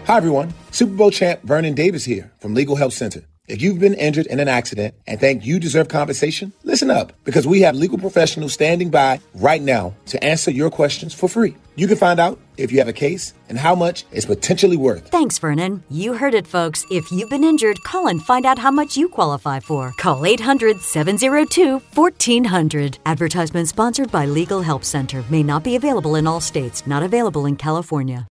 Hi, everyone. Super Bowl champ Vernon Davis here from Legal Help Center. If you've been injured in an accident and think you deserve compensation, listen up, because we have legal professionals standing by right now to answer your questions for free. You can find out if you have a case and how much it's potentially worth. Thanks, Vernon. You heard it, folks. If you've been injured, call and find out how much you qualify for. Call 800-702-1400. Advertisement sponsored by Legal Help Center. May not be available in all states. Not available in California.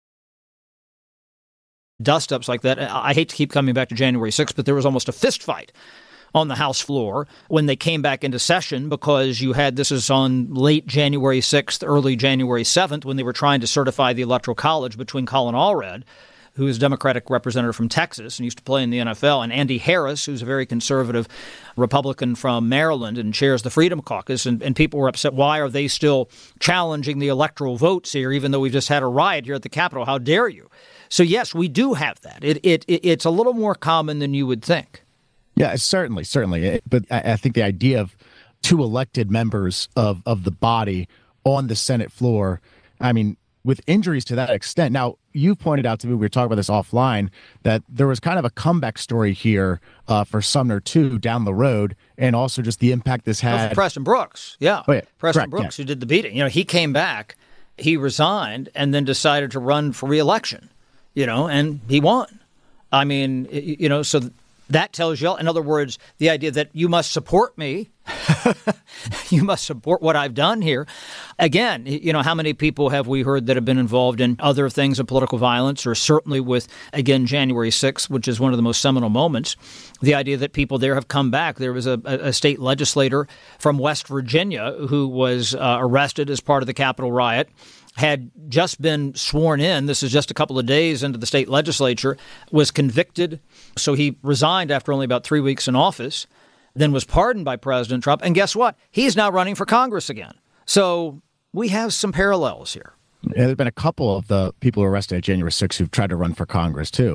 Dust-ups like that. I hate to keep coming back to January 6th, but there was almost a fist fight on the House floor when they came back into session because you had, this is on late January 6th, early January 7th, when they were trying to certify the Electoral College between Colin Allred, who is a Democratic representative from Texas and used to play in the NFL, and Andy Harris, who's a very conservative Republican from Maryland and chairs the Freedom Caucus. And people were upset. Why are they still challenging the electoral votes here, even though we've just had a riot here at the Capitol? How dare you? So, yes, we do have that. It's a little more common than you would think. Yeah, certainly. But I think the idea of two elected members of the body on the Senate floor, I mean, with injuries to that extent. Now, you pointed out to me, we were talking about this offline, that there was kind of a comeback story here for Sumner, too, down the road, and also just the impact this had. Preston Brooks, yeah. Oh, yeah. Preston Correct, Brooks, yeah. Who did the beating. He came back, he resigned, and then decided to run for re-election. And he won. I mean, so that tells you, in other words, the idea that you must support me, you must support what I've done here. Again, how many people have we heard that have been involved in other things of political violence, or certainly with, again, January 6th, which is one of the most seminal moments, the idea that people there have come back. There was a state legislator from West Virginia who was arrested as part of the Capitol riot, had just been sworn in. This is just a couple of days into the state legislature, was convicted. So he resigned after only about 3 weeks in office, then was pardoned by President Trump. And guess what? He's now running for Congress again. So we have some parallels here. Yeah, there have been a couple of the people arrested at January 6th who've tried to run for Congress, too.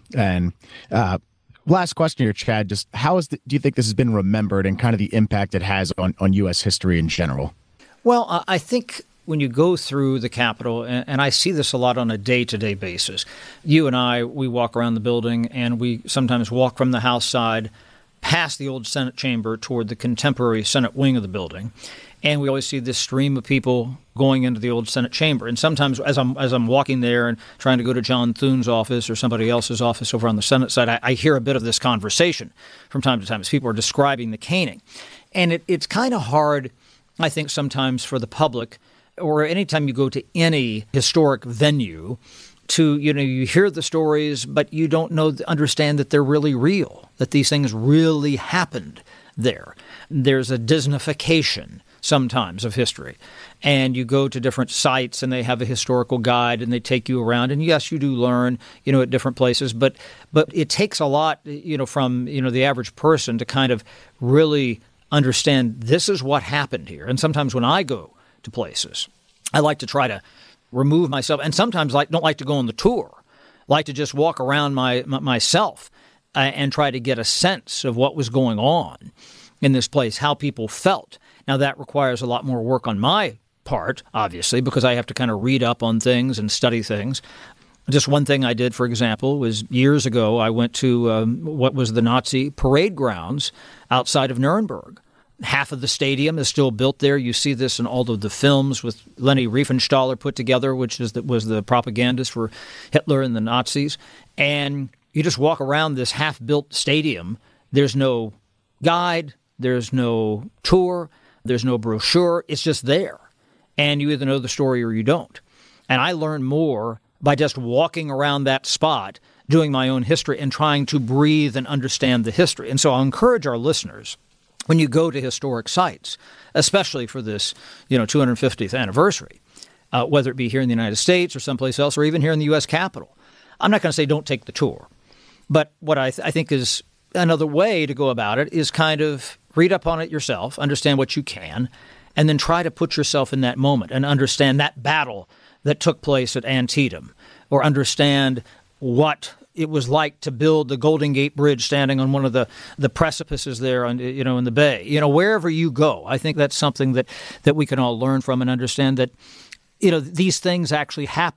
Last question here, Chad. Just do you think this has been remembered and kind of the impact it has on U.S. history in general? Well, I think when you go through the Capitol, and I see this a lot on a day-to-day basis, you and I, we walk around the building, and we sometimes walk from the House side past the old Senate chamber toward the contemporary Senate wing of the building, and we always see this stream of people going into the old Senate chamber. And sometimes as I'm walking there and trying to go to John Thune's office or somebody else's office over on the Senate side, I hear a bit of this conversation from time to time as people are describing the caning. And it's kind of hard, I think, sometimes for the public, or anytime you go to any historic venue, to, you hear the stories, but you don't understand that they're really real, that these things really happened there. There's a Disneyfication sometimes of history. And you go to different sites and they have a historical guide and they take you around. And yes, you do learn, at different places, but it takes a lot, from, the average person to kind of really understand this is what happened here. And sometimes when I go to places, I like to try to remove myself, and sometimes don't like to go on the tour, like to just walk around myself and try to get a sense of what was going on in this place, how people felt. Now, that requires a lot more work on my part, obviously, because I have to kind of read up on things and study things. Just one thing I did, for example, was years ago, I went to what was the Nazi parade grounds outside of Nuremberg. Half of the stadium is still built there. You see this in all of the films with Leni Riefenstahl was together, which was the propagandist for Hitler and the Nazis. And you just walk around this half-built stadium. There's no guide. There's no tour. There's no brochure. It's just there. And you either know the story or you don't. And I learned more by just walking around that spot, doing my own history and trying to breathe and understand the history. And so I'll encourage our listeners, when you go to historic sites, especially for this, 250th anniversary, whether it be here in the United States or someplace else, or even here in the U.S. Capitol, I'm not going to say don't take the tour. But what I think is another way to go about it is kind of read up on it yourself, understand what you can, and then try to put yourself in that moment and understand that battle that took place at Antietam, or understand what it was like to build the Golden Gate Bridge standing on one of the precipices there on, in the bay. Wherever you go, I think that's something that we can all learn from and understand that, these things actually happened.